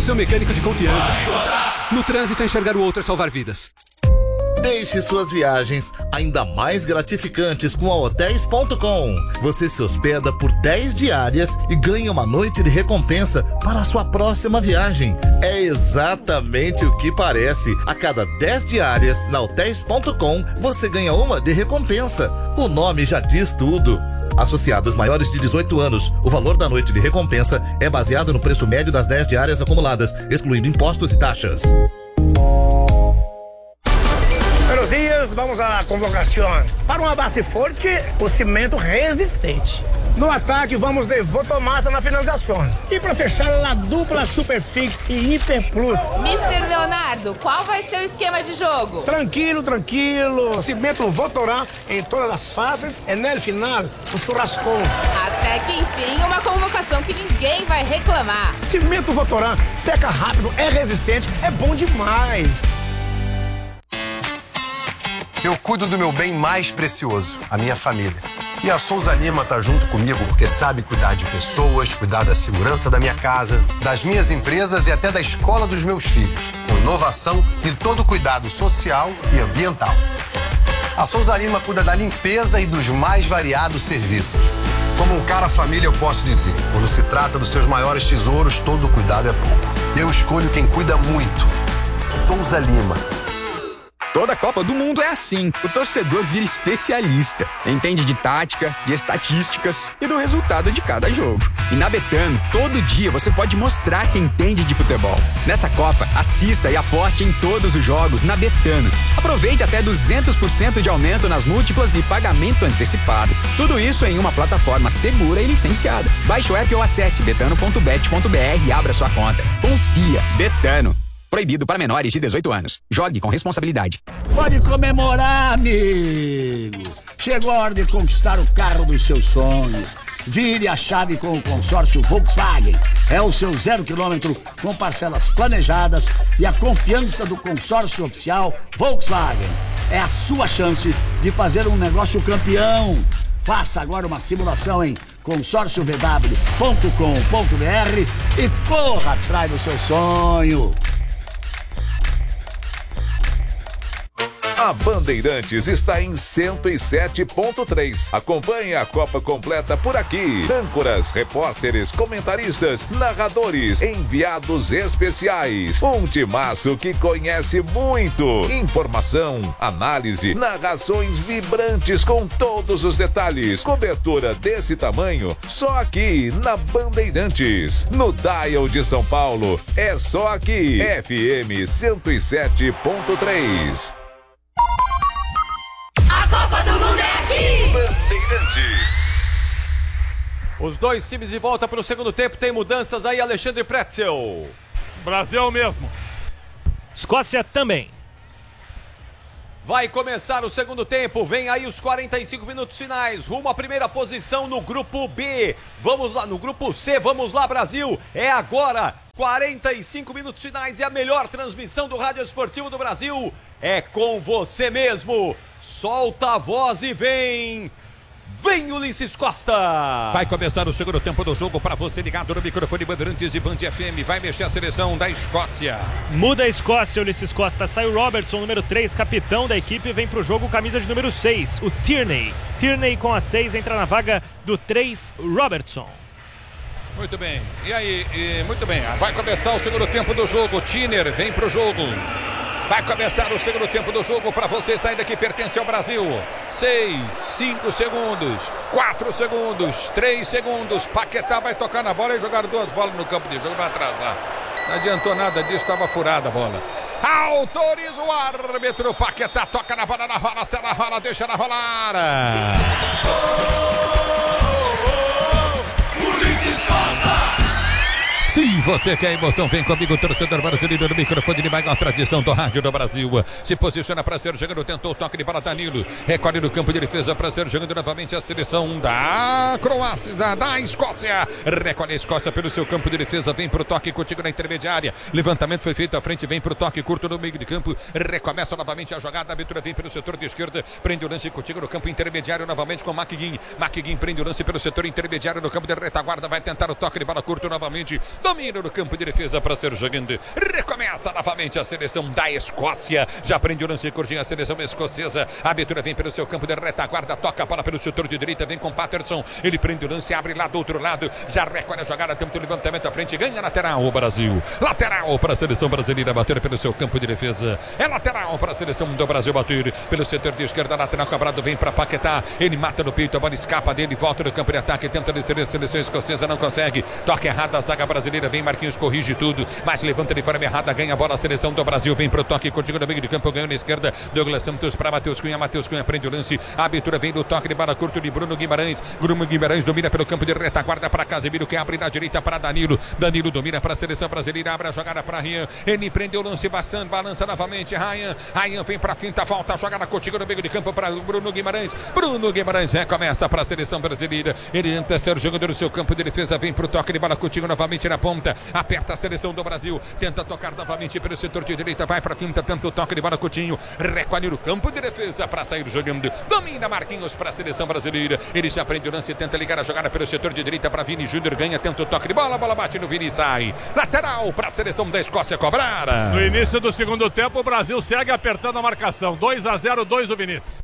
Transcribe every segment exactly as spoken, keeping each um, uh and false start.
seu mecânico de confiança. No trânsito, enxergar o outro é salvar vidas. Deixe suas viagens ainda mais gratificantes com a hotéis ponto com. Você se hospeda por dez diárias e ganha uma noite de recompensa para a sua próxima viagem. É exatamente o que parece. A cada dez diárias na hotéis ponto com, você ganha uma de recompensa. O nome já diz tudo. Associados maiores de dezoito anos, o valor da noite de recompensa é baseado no preço médio das dez diárias acumuladas, excluindo impostos e taxas. Buenos dias, vamos à convocação. Para uma base forte, o cimento resistente. No ataque, vamos de Votomassa na finalização. E para fechar, a dupla Superfix e Hiper Plus. mister Leonardo, qual vai ser o esquema de jogo? Tranquilo, tranquilo. Cimento Votorá em todas as fases e no final, o churrascão. Até que enfim, uma convocação que ninguém vai reclamar. Cimento Votorá seca rápido, é resistente, é bom demais. Eu cuido do meu bem mais precioso, a minha família. E a Souza Lima tá junto comigo porque sabe cuidar de pessoas, cuidar da segurança da minha casa, das minhas empresas e até da escola dos meus filhos, com inovação e todo cuidado social e ambiental. A Souza Lima cuida da limpeza e dos mais variados serviços. Como um cara família, eu posso dizer, quando se trata dos seus maiores tesouros, todo cuidado é pouco. Eu escolho quem cuida muito. Souza Lima. Toda Copa do Mundo é assim. O torcedor vira especialista. Entende de tática, de estatísticas e do resultado de cada jogo. E na Betano, todo dia você pode mostrar que entende de futebol. Nessa Copa, assista e aposte em todos os jogos na Betano. Aproveite até duzentos por cento de aumento nas múltiplas e pagamento antecipado. Tudo isso em uma plataforma segura e licenciada. Baixe o app ou acesse betano ponto bet ponto br e abra sua conta. Confia. Betano. Proibido para menores de dezoito anos. Jogue com responsabilidade. Pode comemorar, amigo. Chegou a hora de conquistar o carro dos seus sonhos. Vire a chave com o consórcio Volkswagen. É o seu zero quilômetro com parcelas planejadas e a confiança do consórcio oficial Volkswagen. É a sua chance de fazer um negócio campeão. Faça agora uma simulação em consórcio v w ponto com ponto b r e corra atrás do seu sonho. A Bandeirantes está em cento e sete ponto três. Acompanhe a Copa completa por aqui. Âncoras, repórteres, comentaristas, narradores, enviados especiais. Um timaço que conhece muito. Informação, análise, narrações vibrantes com todos os detalhes. Cobertura desse tamanho só aqui na Bandeirantes. No Dial de São Paulo, é só aqui. F M cento e sete ponto três. A Copa do Mundo é aqui! Bandeirantes. Os dois times de volta para o segundo tempo. Tem mudanças aí, Alexandre Pretzel. Brasil mesmo. Escócia também. Vai começar o segundo tempo. Vem aí os quarenta e cinco minutos finais. Rumo à primeira posição no grupo B. Vamos lá, no grupo C. Vamos lá, Brasil. É agora. quarenta e cinco minutos finais e a melhor transmissão do Rádio Esportivo do Brasil é com você mesmo. Solta a voz e vem... Vem Ulisses Costa! Vai começar o segundo tempo do jogo para você ligado no microfone Bandeirantes e Band F M. Vai mexer a seleção da Escócia. Muda a Escócia, Ulisses Costa. Sai o Robertson, número três, capitão da equipe. Vem pro jogo camisa de número seis, o Tierney. Tierney com a seis entra na vaga do três, Robertson. Muito bem. E aí, e, muito bem. Vai começar o segundo tempo do jogo. Tiner vem pro jogo. Vai começar o segundo tempo do jogo para você sair daqui, pertence ao Brasil. Seis, cinco segundos, quatro segundos, três segundos. Paquetá vai tocar na bola e jogar duas bolas no campo de jogo, vai atrasar. Não adiantou nada disso, estava furada a bola. Autoriza o árbitro. Paquetá toca na bola, na rola, se ela rola, deixa ela rolar. Ulisses Costa! Se você quer emoção, vem comigo, torcedor brasileiro, no microfone de maior tradição do rádio do Brasil. Se posiciona para ser jogando, tentou o toque de bola, Danilo. Recolhe no campo de defesa para ser jogando novamente a seleção da Croácia, da, da Escócia. Recolhe a Escócia pelo seu campo de defesa, vem pro toque contigo na intermediária. Levantamento foi feito à frente, vem pro toque curto no meio de campo. Recomeça novamente a jogada, a abertura vem pelo setor de esquerda. Prende o lance contigo no campo intermediário novamente com McGuinn. McGuinn prende o lance pelo setor intermediário no campo de retaguarda, vai tentar o toque de bola curto novamente. domina no campo de defesa para ser jogando. Recomeça novamente a seleção da Escócia. Já prende o lance curtinho a seleção escocesa. A abertura vem pelo seu campo de retaguarda, toca a bola pelo setor de direita, vem com Patterson. Ele prende o lance, abre lá do outro lado. Já recolhe a jogada, tenta o levantamento à frente, ganha lateral o Brasil. Lateral para a seleção brasileira bater pelo seu campo de defesa. É lateral para a seleção do Brasil bater pelo setor de esquerda, lateral cobrado, vem para Paquetá. Ele mata no peito, a bola escapa dele, volta no campo de ataque, tenta descer a seleção escocesa, não consegue. Toca errado, a zaga brasileira vem, Marquinhos corrige tudo, mas levanta de forma errada, ganha a bola a seleção do Brasil, vem pro toque, continua no meio de campo, ganhou na esquerda, Douglas Santos para Matheus Cunha, Matheus Cunha prende o lance, a abertura vem do toque de bola curto de Bruno Guimarães, Bruno Guimarães domina pelo campo de retaguarda para Casemiro, que abre na direita para Danilo, Danilo domina para a seleção brasileira, abre a jogada para Ryan, ele prende o lance, passando, balança novamente, Ryan, Ryan vem para finta, volta a jogada contigo no meio de campo para Bruno Guimarães, Bruno Guimarães recomeça para a seleção brasileira, ele é o terceiro jogador do seu campo de defesa, vem pro toque de bola contigo novamente na ponta, aperta a seleção do Brasil, tenta tocar novamente pelo setor de direita, vai para finta, tenta o toque de bola Coutinho, recolhe no campo de defesa para sair jogando, domina Marquinhos para a seleção brasileira, ele já prende o lance, tenta ligar a jogada pelo setor de direita para Vini Júnior, ganha, tenta o toque de bola, a bola bate no Vini e sai, lateral para a seleção da Escócia cobrar. No início do segundo tempo, o Brasil segue apertando a marcação, dois a zero, dois o Vinícius.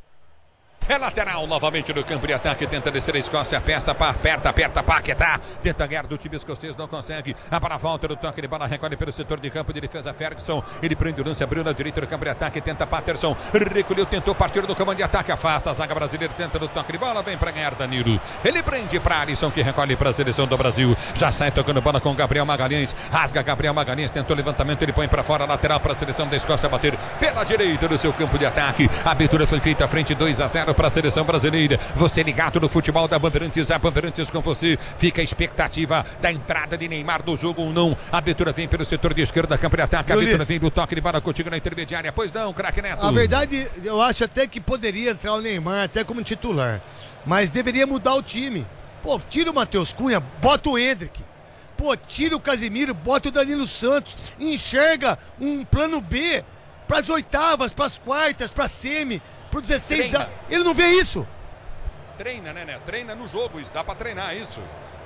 É lateral novamente no campo de ataque, tenta descer a Escócia, aperta, aperta, aperta, Paquetá, tenta ganhar do time escocês, não consegue, a bola volta no toque de bola, recolhe pelo setor de campo de defesa, Ferguson, ele prende o lance, abriu na direita do campo de ataque, tenta Patterson, recolheu, tentou partir do comando de ataque, afasta, a zaga brasileira tenta no toque de bola, vem para ganhar Danilo, ele prende para Alisson, que recolhe para a seleção do Brasil, já sai tocando bola com Gabriel Magalhães, rasga Gabriel Magalhães, tentou levantamento, ele põe para fora, lateral para a seleção da Escócia bater pela direita do seu campo de ataque, a abertura foi feita à frente, dois a zero para a seleção brasileira. Você ligado no futebol da Bandeirantes, a Bandeirantes com você. Fica a expectativa da entrada de Neymar do jogo ou não. A abertura vem pelo setor de esquerda, campo de ataque. A abertura vem do toque de bola contigo na intermediária. Pois não, craque Neto. A verdade, eu acho até que poderia entrar o Neymar até como titular, mas deveria mudar o time. Pô, tira o Matheus Cunha, bota o Endrick. Pô, tira o Casemiro, bota o Danilo Santos. Enxerga um plano B para as oitavas, para as quartas, para semi, pro dezesseis anos. Ele não vê isso. Treina, né, né? Treina no jogo, isso dá pra treinar isso.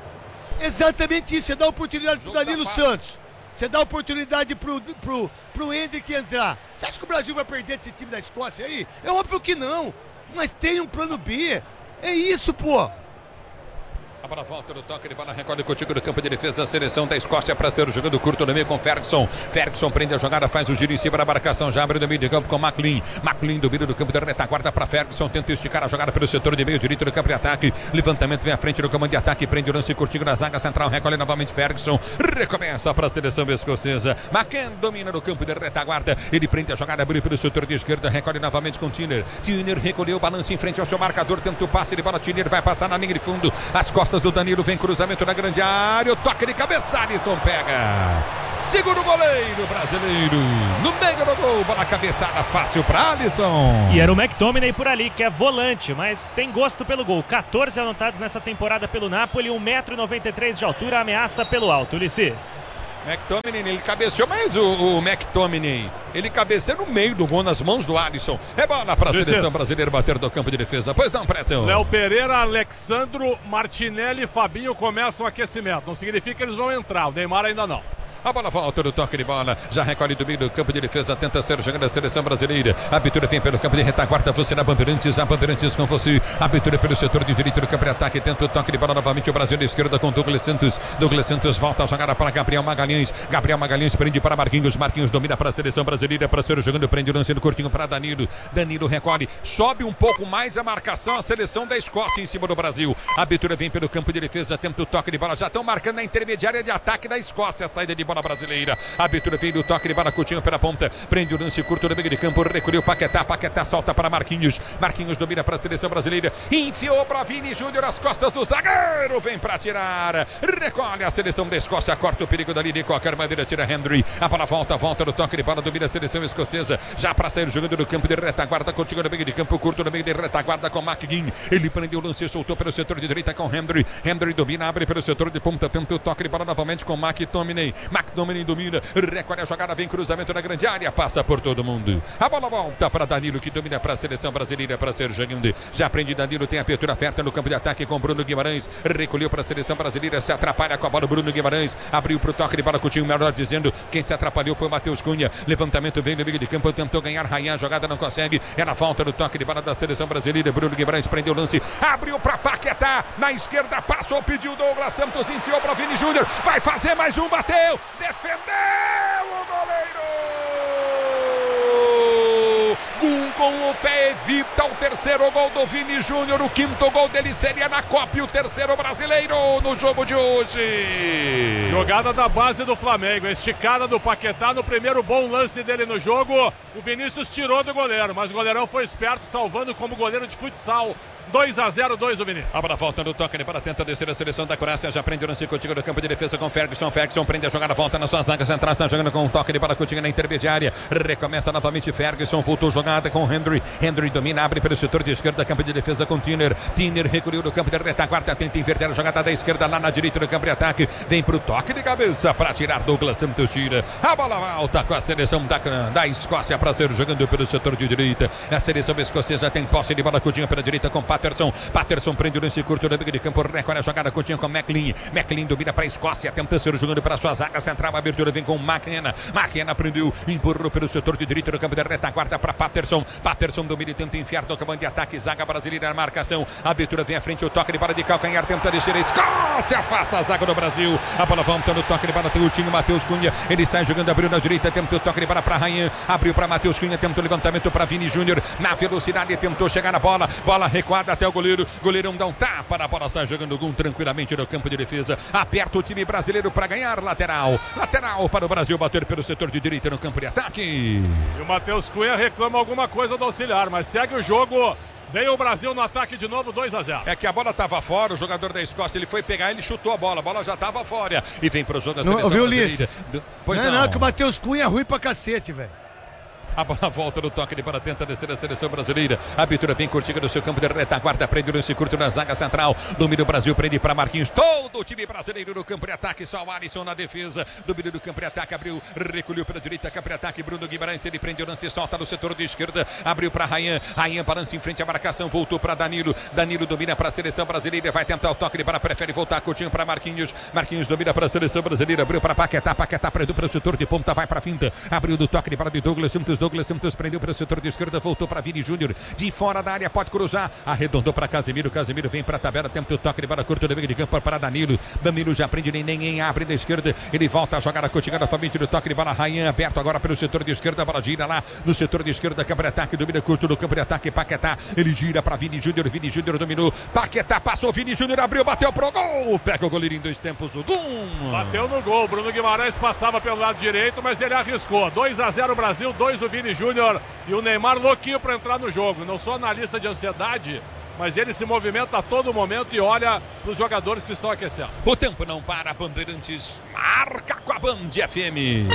Exatamente isso, você dá oportunidade pro Danilo Santos. Você dá oportunidade pro, pro, pro Endrick entrar. Você acha que o Brasil vai perder desse time da Escócia aí? É óbvio que não. Mas tem um plano B. É isso, pô. A bola volta no toque de bola, recolhe contigo no campo de defesa, a seleção da Escócia para ser jogando curto no meio com Ferguson. Ferguson prende a jogada, faz o giro em cima da marcação, já abre no meio de campo com McLean. McLean domina do campo da retaguarda para Ferguson, tenta esticar a jogada pelo setor de meio direito do campo de ataque. Levantamento vem à frente do comando de ataque, prende o lance curtinho na zaga central, recolhe novamente Ferguson. Recomeça para a seleção escocesa. McCann domina no campo de retaguarda, ele prende a jogada, abre pelo setor de esquerda, recolhe novamente com Tiner. Tiner recolheu, balança em frente ao seu marcador, tenta o passe de bola, Tiner vai passar na linha de fundo, as costas do Danilo, vem cruzamento na grande área, o toque de cabeça, Alisson pega, segura o goleiro brasileiro, no meio do gol, bola cabeçada fácil para Alisson. E era o McTominay por ali, que é volante, mas tem gosto pelo gol, quatorze anotados nessa temporada pelo Napoli, um metro e noventa e três de altura, ameaça pelo alto, Ulisses. McTominay, ele cabeceou, mas o, o McTominay, ele cabeceou no meio do gol, nas mãos do Alisson. É bola para a seleção brasileira bater do campo de defesa. Pois não, Pretzel. Léo Pereira, Alexandro, Martinelli e Fabinho começam o aquecimento. Não significa que eles vão entrar, o Neymar ainda não. A bola volta no toque de bola, já recolhe do meio do campo de defesa, tenta ser jogando a seleção brasileira. A abertura vem pelo campo de retaguarda, você na Bandeirantes, a Bandeirantes com você. A abertura pelo setor de direito do campo de ataque, tenta o toque de bola novamente, o Brasil da esquerda com Douglas Santos. Douglas Santos volta a jogada para Gabriel Magalhães. Gabriel Magalhães prende para Marquinhos. Marquinhos domina para a seleção brasileira, para ser jogando, prende o lance no curtinho para Danilo. Danilo recolhe, sobe um pouco mais a marcação, a seleção da Escócia em cima do Brasil. A abertura vem pelo campo de defesa, tenta o toque de bola, já estão marcando a intermediária de ataque da Escócia, a saída de bola brasileira. A abertura vem do toque de bola, Coutinho pela ponta, prende o lance curto no meio de campo, recolheu Paquetá, Paquetá solta para Marquinhos, Marquinhos domina para a seleção brasileira, enfiou para Vini Júnior as costas do zagueiro, vem para tirar, recolhe a seleção da Escócia, corta o perigo dali de qualquer maneira, tira Henry, a bola volta, volta no toque de bola, domina a seleção escocesa, já para sair jogando no campo de retaguarda, Coutinho no meio de campo, curto no meio de retaguarda com McGinn, ele prendeu o lance, soltou pelo setor de direita com Henry, Henry domina, abre pelo setor de ponta, tenta o toque de bola novamente com McTominay, McTominay domina, recolhe a jogada, vem cruzamento na grande área, passa por todo mundo. A bola volta para Danilo, que domina para a seleção brasileira, para ser jogando. Já prende Danilo, tem abertura aberta no campo de ataque com Bruno Guimarães. Recolheu para a seleção brasileira, se atrapalha com a bola Bruno Guimarães. Abriu para o toque de bola Coutinho, melhor dizendo, quem se atrapalhou foi o Matheus Cunha. Levantamento veio no meio de campo, tentou ganhar Ryan, jogada não consegue. Era falta no toque de bola da seleção brasileira. Bruno Guimarães prendeu o lance, abriu para Paquetá, na esquerda passou, pediu Douglas Santos, enfiou para Vini Júnior, vai fazer mais um, bateu, defendeu o goleiro! Um com o pé evita o terceiro gol do Vini Júnior, o quinto gol dele seria na Copa e o terceiro brasileiro no jogo de hoje. Jogada da base do Flamengo, esticada do Paquetá no primeiro bom lance dele no jogo. O Vinícius tirou do goleiro, mas o goleirão foi esperto, salvando como goleiro de futsal. dois a zero, dois do Vinícius. A bola volta no toque de bola, tenta descer a seleção da Croácia, já prende o lance contigo no campo de defesa com Ferguson. Ferguson prende a jogada, volta na sua zaga central, está jogando com um toque de bola contigo na intermediária. Recomeça novamente Ferguson, voltou jogada com Henry. Henry domina, abre pelo setor de esquerda, campo de defesa com Tiner. Tiner recolheu no campo de retaguarda, tenta inverter a jogada da esquerda lá na direita do campo de ataque. Vem pro toque de cabeça para tirar Douglas Santos, tira. A bola volta com a seleção da, da Escócia para ser jogando pelo setor de direita. A seleção escocesa tem posse de bola contigo pela direita com Patterson. Patterson prende o lance curto no meio de campo, recolhe a jogada curtinha com McLean. McLean domina para a Escócia, tenta ser jogando para a sua zaga central. A abertura vem com McKenna. McKenna prendeu, empurrou pelo setor de direita no campo de retaguarda para Patterson. Patterson domina e tenta enfiar no comando de ataque. Zaga brasileira na marcação. A abertura vem à frente, o toque de bola de calcanhar, tenta descer a Escócia, afasta a zaga do Brasil. A bola volta no toque de bola, tem o time Matheus Cunha. Ele sai jogando, abriu na direita, tenta o toque de bola para Ryan. Abriu para Matheus Cunha, tenta o levantamento para Vini Júnior. Na velocidade, tentou chegar na bola. Bola recuada até o goleiro. Goleirão dá um tapa na bola, sai jogando gol tranquilamente no campo de defesa. Aperta o time brasileiro para ganhar lateral. Lateral para o Brasil bater pelo setor de direita no campo de ataque. E o Matheus Cunha reclama alguma coisa do auxiliar, mas segue o jogo. Veio o Brasil no ataque de novo, dois a zero. É que a bola estava fora, o jogador da Escócia, ele foi pegar, ele chutou a bola, a bola já estava fora. E vem pro jogo da seleção brasileira. Viu, Ulisses? Pois não, não, não, que o Matheus Cunha é ruim pra cacete, velho. A bola volta no toque de bola, tenta descer a seleção brasileira. A abertura bem curtinha do seu campo de retaguarda, prende o lance curto na zaga central. Domínio do Brasil, prende para Marquinhos. Todo o time brasileiro no campo de ataque, só o Alisson na defesa. Domínio do campo de ataque, abriu, recolheu pela direita, campo de ataque. Bruno Guimarães, ele prende o lance, solta no setor de esquerda. Abriu para Ryan. Ryan balança em frente à marcação, voltou para Danilo. Danilo domina para a seleção brasileira, vai tentar o toque de bola, prefere voltar curtinho para Marquinhos. Marquinhos domina para a seleção brasileira, abriu para Paquetá. Paquetá prendeu para o setor de ponta, vai para a finta. Abriu do toque de bola de Douglas Santos. Douglas Santos prendeu para o setor de esquerda, voltou para Vini Júnior, de fora da área, pode cruzar, arredondou para Casemiro, Casemiro vem para a tabela, tenta o toque de bola curto no meio de campo para Danilo, Danilo já prende, nem ninguém abre da esquerda, ele volta a jogar a cotigada novamente no toque de bola, Ryan aberto agora pelo setor de esquerda, a bola gira lá no setor de esquerda, campo de ataque, domina curto no campo de ataque, Paquetá, ele gira para Vini Júnior, Vini Júnior dominou, Paquetá passou, Vini Júnior abriu, bateu pro gol, pega o goleiro em dois tempos, o Gum. Bateu no gol, Bruno Guimarães passava pelo lado direito, mas ele arriscou, dois a zero Brasil, dois o Vini Júnior e o Neymar louquinho para entrar no jogo. Não sou analista de ansiedade, mas ele se movimenta a todo momento e olha para os jogadores que estão aquecendo. O tempo não para, Bandeirantes marca com a Band F M.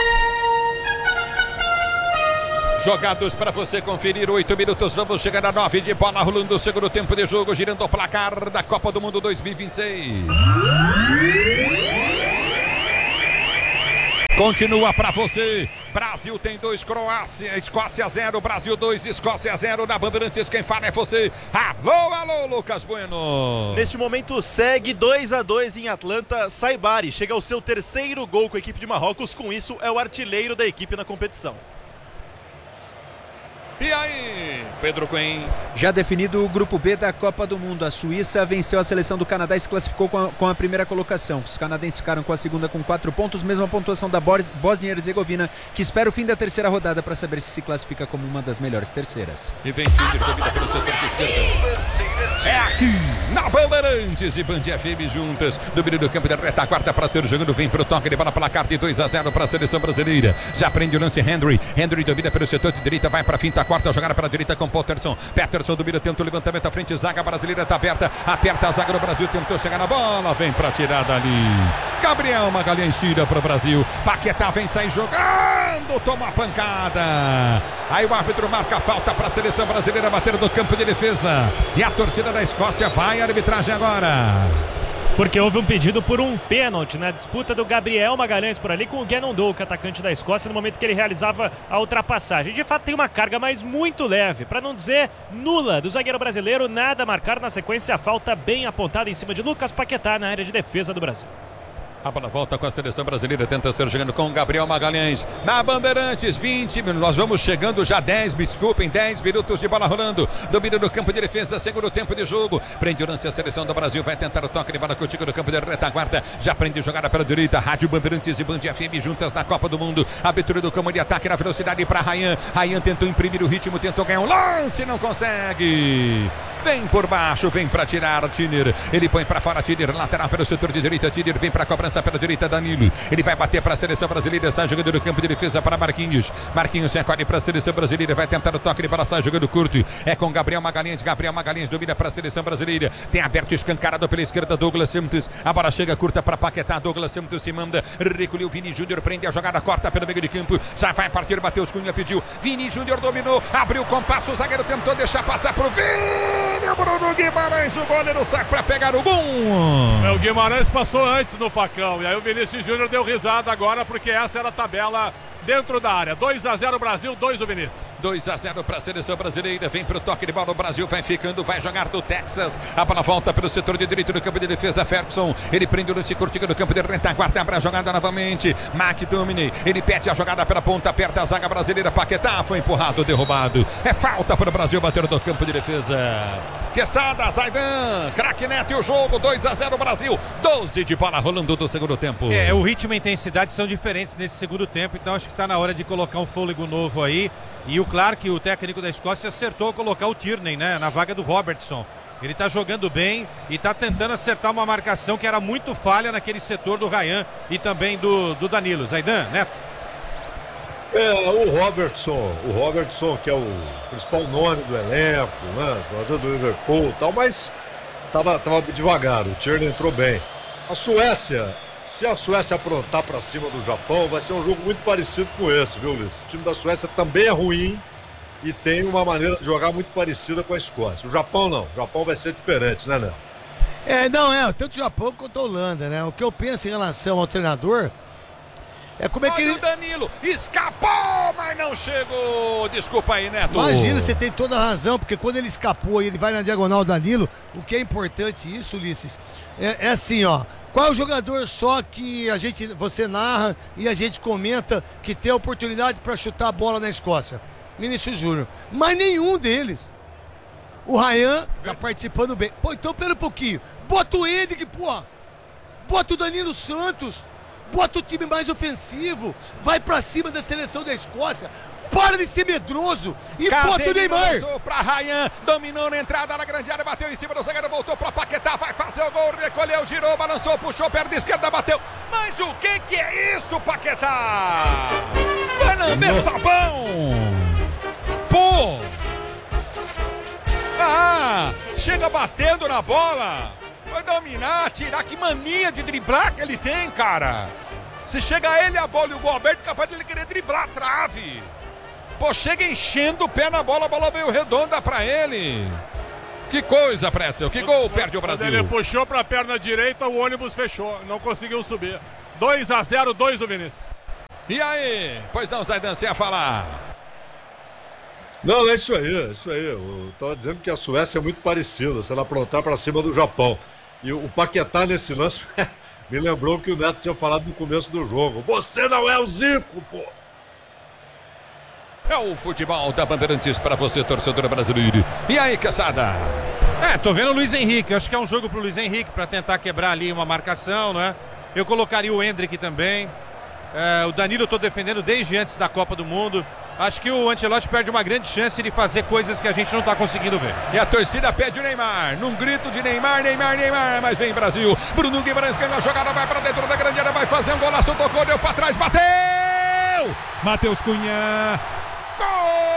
Jogados para você conferir, oito minutos, vamos chegar a nove de bola, rolando o segundo tempo de jogo, girando o placar da Copa do Mundo dois mil e vinte e seis. Continua para você. Brasil tem dois, Croácia, Escócia zero, Brasil dois, Escócia zero. Na Bandeirantes, quem fala é você. Alô, alô, Lucas Bueno. Neste momento segue dois a dois em Atlanta. Saibari chega ao seu terceiro gol com a equipe de Marrocos. Com isso, é o artilheiro da equipe na competição. E aí, Pedro Cunha? Já definido o grupo B da Copa do Mundo. A Suíça venceu a seleção do Canadá e se classificou com a, com a primeira colocação. Os canadenses ficaram com a segunda com quatro pontos, mesma pontuação da Bósnia e Herzegovina, que espera o fim da terceira rodada para saber se se classifica como uma das melhores terceiras. E vem Tinder, domina pelo setor de esquerda. É aqui, na Bandeirantes e Band F M juntas. Domínio do campo da retaguarda para ser jogando, vem pro toque de bola, placar de dois a zero para a seleção brasileira. Já prende o lance Henry. Henry domina pelo setor de direita, vai para a finta, quarta jogada para a direita com Patterson. Patterson domina, tenta o levantamento à frente, zaga brasileira está aberta, aperta a zaga do Brasil, tentou chegar na bola, vem para tirar dali. Gabriel Magalhães tira para o Brasil. Paquetá vem sair jogando, toma a pancada. Aí o árbitro marca a falta para a seleção brasileira bater no campo de defesa. E a torcida da Escócia vai à arbitragem agora. Porque houve um pedido por um pênalti na disputa do Gabriel Magalhães por ali com o Gannon Doak, atacante da Escócia, no momento que ele realizava a ultrapassagem. De fato tem uma carga, mas muito leve, para não dizer nula, do zagueiro brasileiro. Nada a marcar na sequência, a falta bem apontada em cima de Lucas Paquetá na área de defesa do Brasil. A bola volta com a seleção brasileira, tenta ser chegando com o Gabriel Magalhães. Na Bandeirantes, vinte minutos. Nós vamos chegando já dez, me desculpem, dez minutos de bola rolando. Domina no campo de defesa, segundo tempo de jogo. Prende o lance a seleção do Brasil, vai tentar o toque de bola contigo no campo de retaguarda. Já prende jogada pela direita. Rádio Bandeirantes e Band F M juntas na Copa do Mundo. Abertura do campo de ataque na velocidade para Rayan. Rayan tentou imprimir o ritmo, tentou ganhar um lance, não consegue. Vem por baixo, vem para tirar Tiner. Ele põe para fora Tiner, lateral pelo setor de direita. Tiner vem para cobrança pela direita, Danilo. Ele vai bater para a seleção brasileira, sai jogando no campo de defesa para Marquinhos. Marquinhos se acolhe para a seleção brasileira, vai tentar o toque de bola, sai jogando curto. É com Gabriel Magalhães. Gabriel Magalhães domina para a seleção brasileira. Tem aberto escancarado pela esquerda Douglas Santos. A bola chega curta para Paquetá. Douglas Santos se manda. Recolheu Vini Júnior, prende a jogada, corta pelo meio de campo. Já vai partir, Matheus Cunha pediu. Vini Júnior dominou, abriu o compasso. O zagueiro tentou deixar passar pro Vini. Bruno Guimarães, o goleiro sai para pegar o gol. É, o Guimarães passou antes no facão. E aí o Vinícius Júnior deu risada agora, porque essa era a tabela dentro da área. dois a zero Brasil, dois o Vinícius. dois a zero para a seleção brasileira. Vem para o toque de bola. O Brasil vai ficando, vai jogar do Texas. A bola volta pelo setor de direito do campo de defesa. Ferguson, ele prende o lance curtinho no campo de retaguarda. Abre a jogada novamente. McDominay, ele pede a jogada pela ponta, aperta a zaga brasileira. Paquetá foi empurrado, derrubado. É falta para o Brasil bater no campo de defesa. Quesada, Zaidan, craque Neto e o jogo. dois a zero Brasil. doze de bola rolando do segundo tempo. É, o ritmo e a intensidade são diferentes nesse segundo tempo. Então acho que está na hora de colocar um fôlego novo aí. E o Clark, o técnico da Escócia, acertou colocar o Tierney, né, na vaga do Robertson. Ele está jogando bem e está tentando acertar uma marcação que era muito falha naquele setor do Rayan e também do, do Danilo. Zaidan, Neto. É, o Robertson, o Robertson que é o principal nome do elenco, né, jogador do Liverpool e tal, mas tava, tava devagar, o Tierney entrou bem. A Suécia, se a Suécia aprontar para cima do Japão, vai ser um jogo muito parecido com esse, viu, Luiz? O time da Suécia também é ruim e tem uma maneira de jogar muito parecida com a Escócia. O Japão não, o Japão vai ser diferente, né, Neto? É, não, é, tanto o Japão quanto a Holanda, né? O que eu penso em relação ao treinador é como é que Olha ele... o Danilo, escapou, mas não chegou. Desculpa aí, Neto. Imagina, você tem toda a razão, porque quando ele escapou e ele vai na diagonal Danilo, o que é importante isso, Ulisses, é, é assim, ó, qual é o jogador só que a gente, você narra e a gente comenta que tem a oportunidade para chutar a bola na Escócia? Vinícius Júnior. Mas nenhum deles. O Rayan tá participando bem. Pô, então pera um pouquinho. Bota o Hendrick, pô. Bota o Danilo Santos. Bota o time mais ofensivo. Vai pra cima da seleção da Escócia. Para de ser medroso e bota o Neymar. Passou pra Rayan, dominou na entrada na grande área, bateu em cima do zagueiro, voltou pra Paquetá, vai fazer o gol, recolheu, girou, balançou, puxou, perna esquerda, bateu. Mas o que que é isso, Paquetá? Vai lamber sabão. Pô! Ah, chega batendo na bola. Vai dominar, tirar, que mania de driblar que ele tem, cara. Se chega ele a bola e o gol aberto, capaz de ele querer driblar a trave. Pô, chega enchendo o pé na bola, a bola veio redonda pra ele. Que coisa, Pretzel, que gol perde o Brasil. Quando ele puxou pra perna direita, o ônibus fechou, não conseguiu subir. dois a zero, dois do Vinícius. E aí? Pois não, Zaidan, você ia falar. Não, é isso aí, é isso aí. Eu tava dizendo que a Suécia é muito parecida, se ela aprontar para cima do Japão. E o Paquetá nesse lance me lembrou que o Neto tinha falado no começo do jogo. Você não é o Zico, pô! É o futebol da Bandeirantes para você, torcedor brasileiro. E aí, Quesada? É, tô vendo o Luiz Henrique. Acho que é um jogo pro Luiz Henrique para tentar quebrar ali uma marcação, né? Eu colocaria o Hendrick também. É, o Danilo eu tô defendendo desde antes da Copa do Mundo. Acho que o Ancelotti perde uma grande chance de fazer coisas que a gente não tá conseguindo ver. E a torcida pede o Neymar. Num grito de Neymar, Neymar, Neymar. Mas vem Brasil. Bruno Guimarães ganha a jogada, vai para dentro da grande área, vai fazer um golaço, tocou, deu para trás, bateu! Matheus Cunha. Gol!